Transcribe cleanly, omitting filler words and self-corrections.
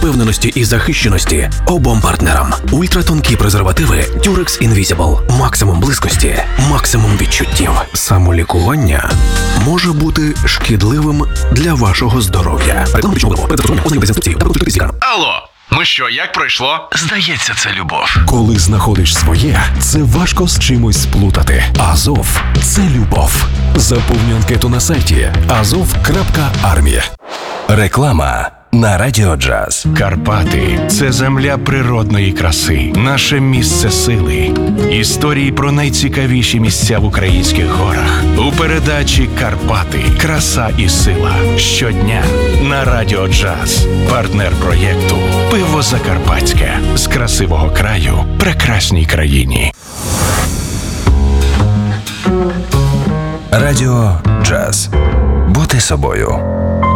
впевненості і захищеності обом партнерам. Ультратонкі презервативи Durex Invisible. Максимум близькості, максимум відчуттів. Самолікування може бути шкідливим для вашого здоров'я. Реклама пічного виробу. Перед застосуванням ознайомтесь з інструкцією та проконсультуйтесь з лікарем. Алло, ну що, як пройшло? Здається, це любов. Коли знаходиш своє, це важко з чимось сплутати. Азов – це любов. Заповнюй анкету на сайті azov.army. Реклама на Радіо Джаз. Карпати – це земля природної краси, наше місце сили. Історії про найцікавіші місця в українських горах. У передачі «Карпати. Краса і сила». Щодня на Радіо Джаз. Партнер проєкту «Пиво Закарпатське». З красивого краю прекрасній країні. Радіо Джаз. Бути собою.